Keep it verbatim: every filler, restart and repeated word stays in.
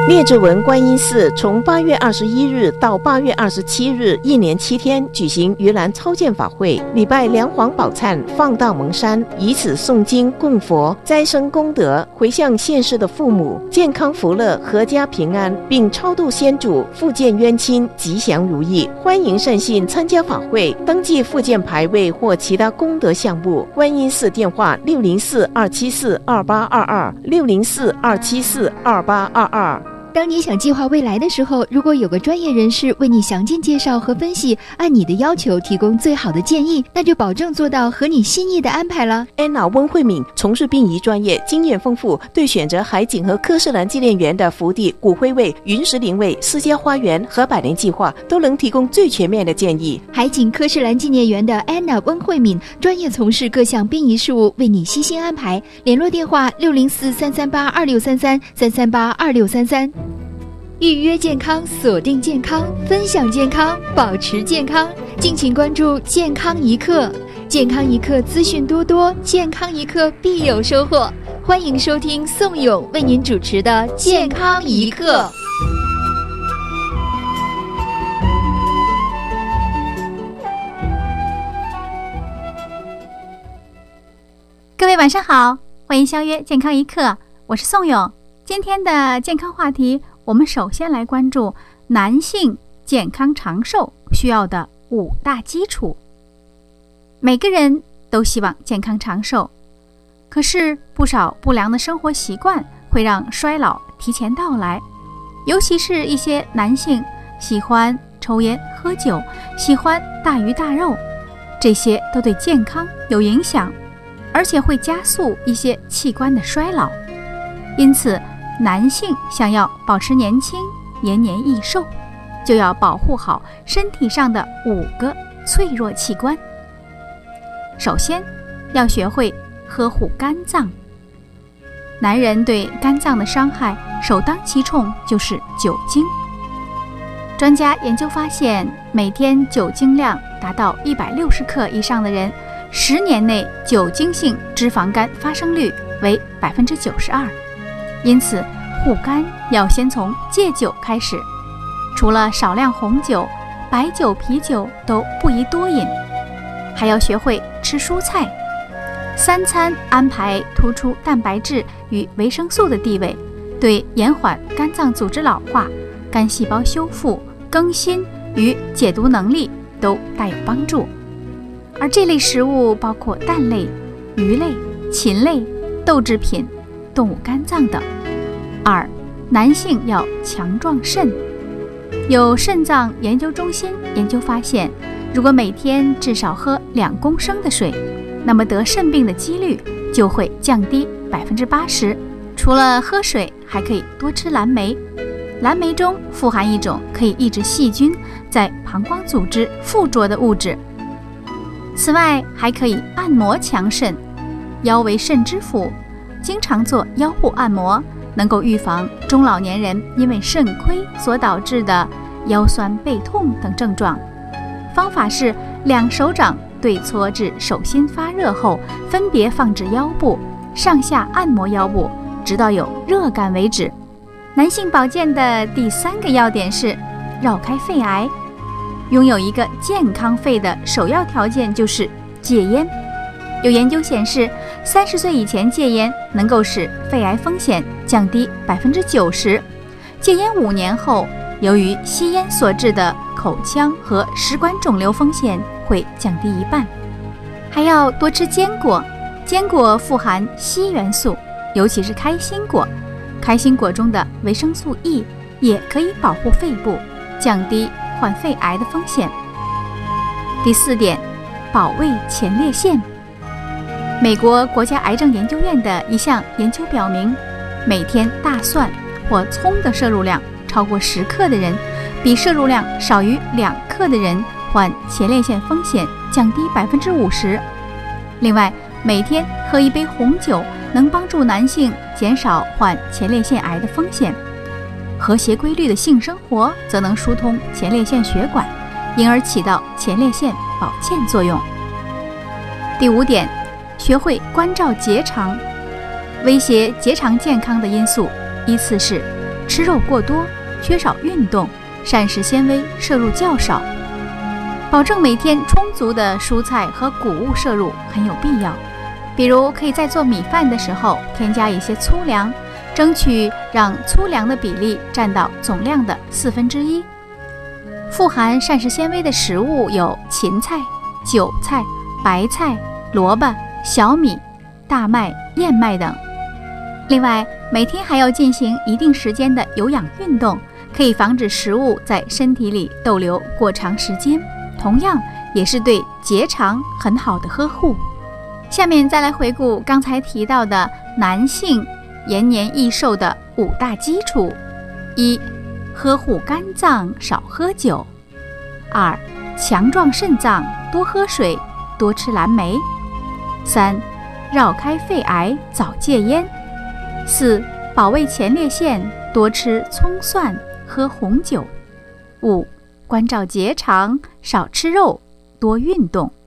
列治文观音寺从八月二十一日到八月二十七日，一连七天举行盂兰超荐法会，礼拜梁皇宝忏，放道蒙山，以此诵经供佛，斋生功德，回向现世的父母健康福乐、阖家平安，并超度先祖、复健冤亲，吉祥如意。欢迎善信参加法会，登记复健牌位或其他功德项目。观音寺电话六零四二七四二八二二六零四二七四二八二二。 当你想计划未来的时候，如果有个专业人士为你详尽介绍和分析，按你的要求提供最好的建议，那就保证做到合你心意的安排了。 安娜温慧敏从事殡仪专业，经验丰富，对选择海景和科士兰纪念园的福地、骨灰位、云石灵位、私家花园和百年计划都能提供最全面的建议。 海景科士兰纪念园的安娜温慧敏专业从事各项殡仪事务，为你悉心安排。联络电话六零四三三八二六三三三三八二六三三。预约健康，锁定健康，分享健康，保持健康。敬请关注健康一刻，健康一刻资讯多多，健康一刻必有收获。欢迎收听宋勇为您主持的健康一刻。 各位晚上好，欢迎相约健康一刻，我是宋勇。今天的健康话题，我们首先来关注男性健康长寿需要的五大基础。每个人都希望健康长寿，可是不少不良的生活习惯会让衰老提前到来，尤其是一些男性喜欢抽烟喝酒，喜欢大鱼大肉，这些都对健康有影响，而且会加速一些器官的衰老。因此男性想要保持年轻、延年益寿，就要保护好身体上的五个脆弱器官。首先，要学会呵护肝脏。男人对肝脏的伤害首当其冲就是酒精。专家研究发现，每天酒精量达到一百六十克以上的人，十年内酒精性脂肪肝发生率为百分之九十二。因此护肝要先从戒酒开始，除了少量红酒，白酒、啤酒都不宜多饮，还要学会吃蔬菜，三餐安排突出蛋白质与维生素的地位，对延缓肝脏组织老化、肝细胞修复、更新与解毒能力都大有帮助。而这类食物包括蛋类、鱼类、禽类、豆制品、动物肝脏等。二，男性要强壮肾。有肾脏研究中心研究发现，如果每天至少喝两公升的水，那么得肾病的几率就会降低百分之八十。除了喝水，还可以多吃蓝莓。蓝莓中富含一种可以抑制细菌在膀胱组织附着的物质。此外，还可以按摩强肾。腰为肾之府，经常做腰部按摩，能够预防中老年人因为肾亏所导致的腰酸背痛等症状。方法是两手掌对搓至手心发热后，分别放置腰部，上下按摩腰部，直到有热感为止。男性保健的第三个要点是绕开肺癌。拥有一个健康肺的首要条件就是戒烟。有研究显示，三十岁以前戒烟能够使肺癌风险降低百分之九十。戒烟五年后，由于吸烟所致的口腔和食管肿瘤风险会降低一半。还要多吃坚果，坚果富含硒元素，尤其是开心果。开心果中的维生素 E 也可以保护肺部，降低患肺癌的风险。第四点，保卫前列腺。美国国家癌症研究院的一项研究表明，每天大蒜或葱的摄入量超过十克的人，比摄入量少于两克的人患前列腺风险降低百分之五十。另外，每天喝一杯红酒能帮助男性减少患前列腺癌的风险。和谐规律的性生活则能疏通前列腺血管，因而起到前列腺保健作用。第五点，学会关照结肠。威胁结肠健康的因素依次是吃肉过多，缺少运动，膳食纤维摄入较少。保证每天充足的蔬菜和谷物摄入很有必要，比如可以在做米饭的时候添加一些粗粮，争取让粗粮的比例占到总量的四分之一。富含膳食纤维的食物有芹菜、韭菜、白菜、萝卜、小米、大麦、燕麦等。另外，每天还要进行一定时间的有氧运动，可以防止食物在身体里逗留过长时间，同样也是对结肠很好的呵护。下面再来回顾刚才提到的男性延年益寿的五大基础：一、呵护肝脏，少喝酒；二、强壮肾脏，多喝水，多吃蓝莓；三、绕开肺癌，早戒烟；四、保卫前列腺，多吃葱蒜，喝红酒；五、关照结肠，少吃肉，多运动。